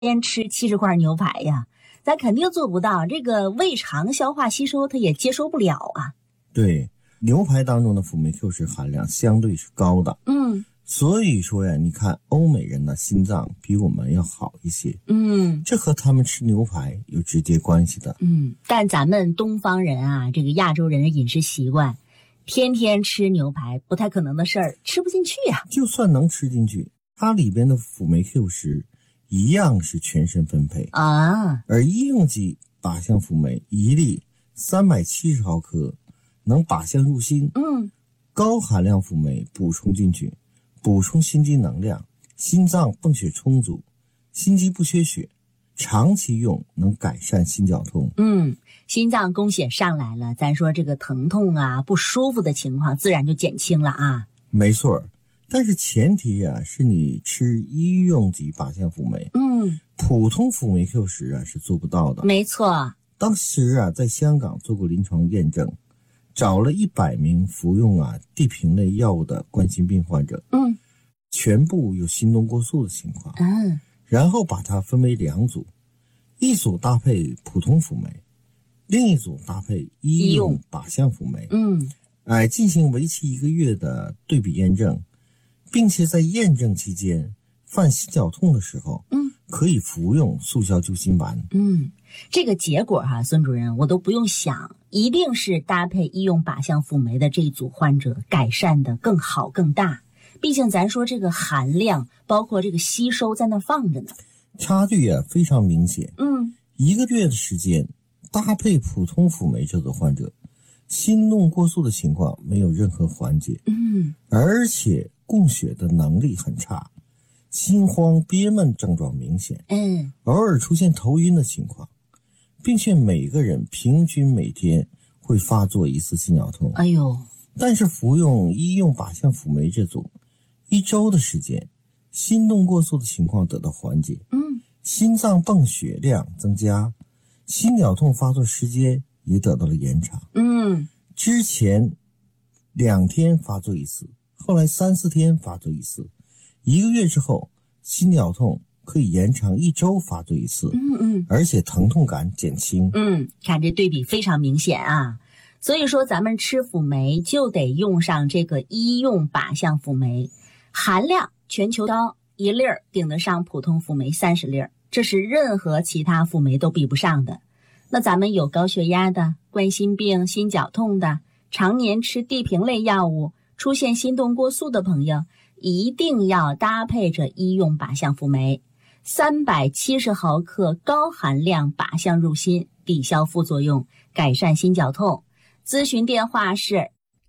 天吃70块牛排呀，咱肯定做不到，这个胃肠消化吸收它也接受不了啊。 对，牛排当中的辅酶 Q10含量相对是高的。所以说呀，你看欧美人的心脏比我们要好一些。这和他们吃牛排有直接关系的。 但咱们东方人啊，这个亚洲人的饮食习惯，天天吃牛排不太可能的事儿，吃不进去呀。 就算能吃进去，它里边的辅酶 Q10一样是全身分配啊。 而医用级靶向辅酶一粒370毫克能靶向入心。高含量辅酶补充进去，补充心肌能量，心脏泵血充足，心肌不缺血，长期用能改善心绞痛。 心脏供血上来了，咱说这个疼痛啊不舒服的情况自然就减轻了啊。 没错，但是前提啊是你吃医用级靶向辅酶。普通辅酶 Q10啊是做不到的。 没错， 当时啊在香港做过临床验证，找了100名服用地平类药物的冠心病患者，全部有心动过速的情况，然后把它分为2组，一组搭配普通辅酶，另一组搭配医用靶向辅酶，进行为期1个月的对比验证，并且在验证期间犯心绞痛的时候，可以服用速效救心丸。 这个结果孙主任我都不用想，一定是搭配医用靶向辅酶的这一组患者改善的更好更大。毕竟咱说这个含量包括这个吸收在那放着呢， 差距非常明显。1个月的时间搭配普通辅酶这组患者，心动过速的情况没有任何缓解，而且供血的能力很差，心慌憋闷症状明显，偶尔出现头晕的情况，并且每个人平均每天会发作1次心绞痛。但是服用医用靶向辅酶这组1周的时间，心动过速的情况得到缓解，心脏泵血量增加，心绞痛发作时间也得到了延长。之前2天发作1次，后来3、4天发作1次，1个月之后心绞痛可以延长1周发作1次，而且疼痛感减轻。 看这对比非常明显啊。所以说咱们吃辅酶就得用上这个医用靶向辅酶，含量全球高，1粒顶得上普通辅酶30粒，这是任何其他辅酶都比不上的。那咱们有高血压的、冠心病、心绞痛的，常年吃地平类药物，出现心动过速的朋友，一定要搭配着医用靶向辅酶，370毫克高含量靶向入心，抵消副作用，改善心绞痛。咨询电话是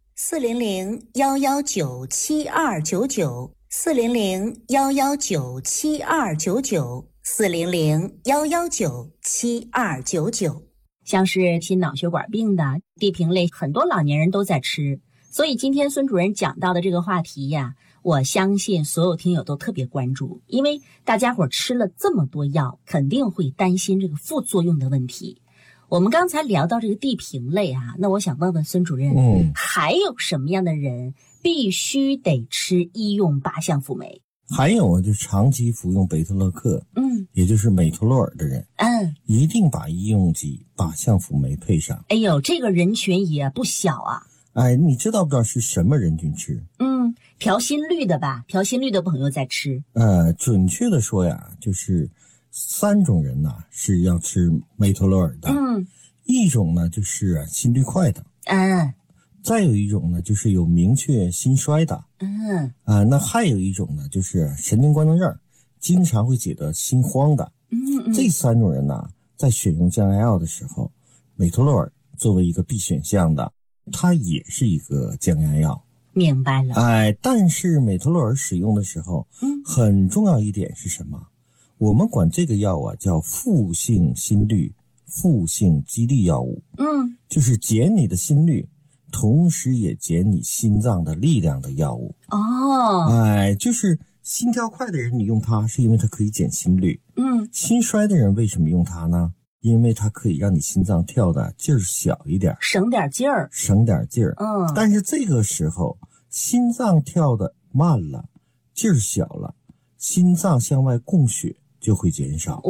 400-119-7299，400-119-7299，400-119-7299。像是心脑血管病的地平类，很多老年人都在吃。所以今天孙主任讲到的这个话题呀，我相信所有听友都特别关注，因为大家伙吃了这么多药，肯定会担心这个副作用的问题。我们刚才聊到这个地平类那我想问问孙主任，还有什么样的人必须得吃医用靶向辅酶？ 还有就长期服用贝特勒克，也就是美托洛尔的人，一定把医用级靶向辅酶配上。 这个人群也不小啊。 你知道不知道是什么人群吃？ 调心率的吧，调心率的朋友在吃。 准确的说呀，就是3种人是要吃美托洛尔的。一种呢就是心率快的，再有一种呢就是有明确心衰的，那还有一种呢就是神经官能症，经常会觉得心慌的。这3种人在选用降压药的时候，美托洛尔作为一个必选项的，它也是一个降压药。 明白了。 但是美托洛尔使用的时候，很重要一点是什么？我们管这个药叫负性心率、负性激励药物。就是减你的心率，同时也减你心脏的力量的药物。就是心跳快的人你用它是因为它可以减心率。心衰的人为什么用它呢？因为它可以让你心脏跳的劲儿小一点， 省点劲儿。 但是这个时候心脏跳的慢了，劲儿小了，心脏向外供血就会减少。